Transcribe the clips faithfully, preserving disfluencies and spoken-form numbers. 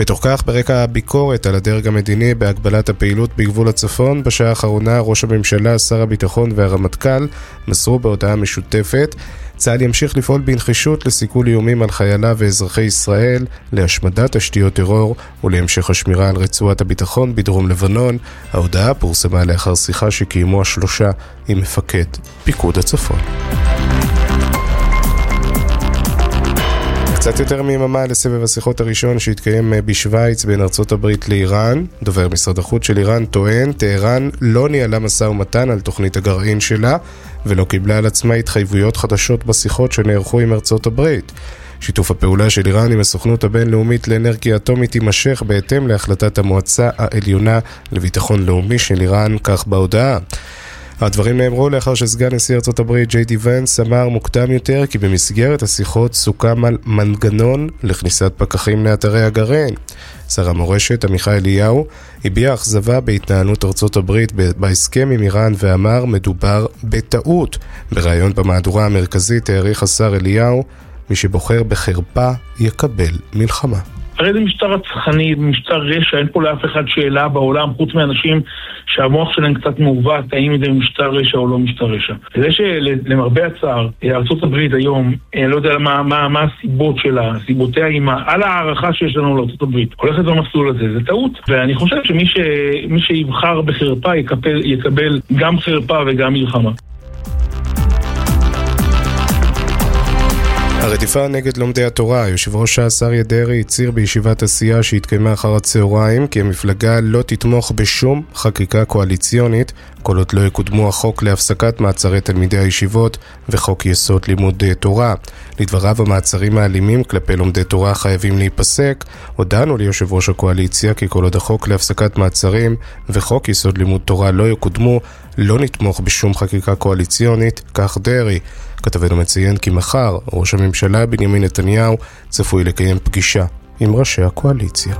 בתוך כך, ברקע הביקורת על הדרג המדיני בהגבלת הפעילות בגבול הצפון, בשעה האחרונה ראש הממשלה, שר הביטחון והרמטכ"ל מסרו בהודעה משותפת. צה"ל ימשיך לפעול בנחישות לסיכול איומים על חייליו ואזרחי ישראל, להשמדת תשתיות טרור ולהמשך השמירה על רצועת הביטחון בדרום לבנון. ההודעה פורסמה לאחר שיחה שקיימו השלושה עם מפקד פיקוד הצפון. קצת יותר מיממה לסבב השיחות הראשון שהתקיים בשוויץ בין ארצות הברית לאיראן. דובר משרד החוץ של איראן טוען, טהרן לא ניהלה משא ומתן על תוכנית הגרעין שלה ולא קיבלה על עצמה התחייבויות חדשות בשיחות שנערכו עם ארצות הברית. שיתוף הפעולה של איראן עם הסוכנות הבינלאומית לאנרגיה אטומית יימשך בהתאם להחלטת המועצה העליונה לביטחון לאומי של איראן, כך בהודעה. הדברים נאמרו לאחר שסגן נשיא ארצות הברית ג'יי די ונס אמר מוקדם יותר כי במסגרת השיחות סוכם על מנגנון לכניסת פקחים לאתרי הגרעין. שר המורשת עמיחי אליהו הביע אכזבה בהתנהלות ארצות הברית בהסכם עם איראן ואמר מדובר בטעות. בראיון במהדורה המרכזית העריך השר אליהו, מי שבוחר בחרפה יקבל מלחמה. הרי זה משטר רצחני, משטר רשע, אין פה לאף אחד שאלה בעולם, חוץ מאנשים שהמוח שלהם קצת מעוות, האם זה משטר רשע או לא משטר רשע. זה שלמרבה הצער, ארצות הברית היום, אני לא יודע מה, מה, מה הסיבות שלה, סיבותיה עם, על הערכה שיש לנו לארצות הברית, הולכת במסלול הזה, זה טעות, ואני חושב שמי ש, מי שיבחר בחרפה יקבל, יקבל גם חרפה וגם מלחמה. הרדיפה נגד לומדי התורה, יושב ראש ש"ס אריה דרעי הצהיר בישיבת הסיעה שהתקיימה אחר הצהריים כי המפלגה לא תתמוך בשום חקיקה קואליציונית כל עוד לא יקודמו החוק להפסקת מעצרי תלמידי הישיבות וחוק יסוד לימוד תורה. לדבריו, המעצרים האלימים כלפי לומדי תורה חייבים להיפסק. הודענו ליושב ראש הקואליציה כי כל עוד החוק להפסקת מעצרים וחוק יסוד לימוד תורה לא יקודמו, לא נתמוך בשום חקיקה קואליציונית, כך דרעי. כתבנו מציין כי מחר ראש הממשלה בנימין נתניהו צפוי לקיים פגישה עם ראשי הקואליציה.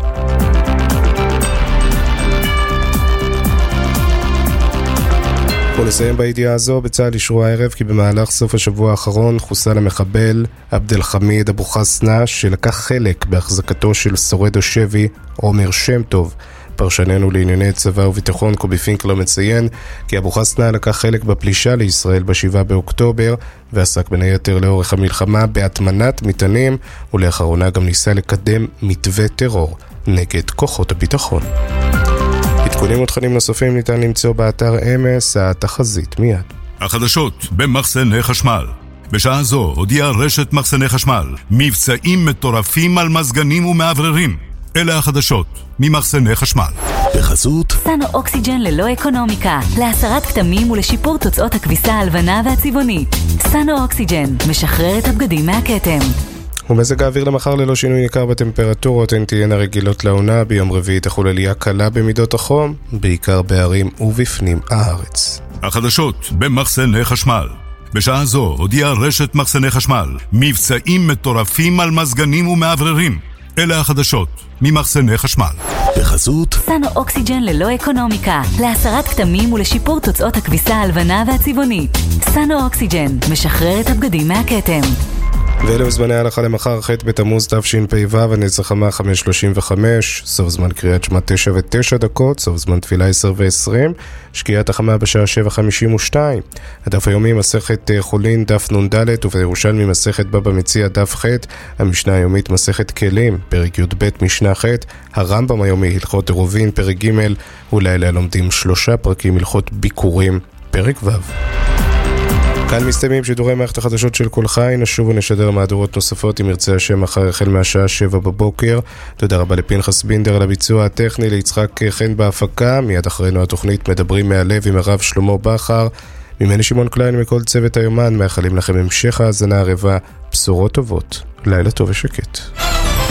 ולסיים בידיעה הזו, בצה"ל אישרו הערב כי במהלך סוף השבוע האחרון חוסל המחבל עבד אל-חמיד אבו חסנה שלקח חלק בהחזקתו של שורד השבי עומר שם טוב. פרשננו לענייני צבא וביטחון קובי פינקלר מציין כי אבו חסנה לקח חלק בפלישה לישראל בשבעה באוקטובר ועסק בין היתר לאורך המלחמה בהטמנת מטענים, ולאחרונה גם ניסה לקדם מתווה טרור נגד כוחות הביטחון. עדכונים ותכנים נוספים ניתן למצוא באתר אמס, התחזית מיד. החדשות במחסני חשמל. בשעה זו הודיעה רשת מחסני חשמל מבצעים מטורפים על מזגנים ומעבררים. אלה החדשות ממחסני חשמל. בחסות סנו אוקסיג'ן ללא אקונומיקה, להסרת כתמים ולשיפור תוצאות הכביסה הלבנה והצבעונית. סנו אוקסיג'ן משחרר את הבגדים מהכתם. ומזג האוויר למחר ללא שינוי ניכר בטמפרטורות, הן תהיינה רגילות לעונה. ביום רביעי תחול עלייה קלה במידות החום, בעיקר בערים ובפנים הארץ. החדשות במחסני חשמל. בשעה זו הודיעה רשת מחסני חשמל מבצעים מטורפים על מזגנים ומעבררים. אלה החדשות ממחסני חשמל. בחסות סנו אוקסיג'ן ללא אקונומיקה, להסרת כתמים ולשיפור תוצאות הכביסה הלבנה והצבעונית. סנו אוקסיג'ן משחרר את הבגדים מהכתם. ואלה בזמני ההלכה למחר, ח' בתמוז תשפ"ו, הנץ החמה חמש שלושים וחמש, סוף זמן קריאת שמע תשע ותשע דקות, סוף זמן תפילה עשר ועשרים, שקיעת החמה בשעה שבע חמישים ושתיים. הדף היומי מסכת חולין דף נ"ד, ובירושלמי מסכת בבא מציעא דף ח', המשנה היומית מסכת כלים פרק י"ב משנה ח', הרמב"ם היומי הלכות עירובין פרק ג', ולילה לומדים שלושה פרקים הלכות ביקורים פרק ו'. כאן מסתיימים שידורי מערכת החדשות של כל חי. נשוב ונשדר מהדורות נוספות אם ירצה השם מחר החל מהשעה שבע בבוקר. תודה רבה לפנחס בינדר על הביצוע הטכני, ליצחק חן בהפקה. מיד אחרינו התוכנית מדברים מהלב עם הרב שלמה בכר. ממני שמעון קליין מכל צוות היומן, מאחלים לכם המשך האזנה ערבה, בשורות טובות, לילה טוב ושקט.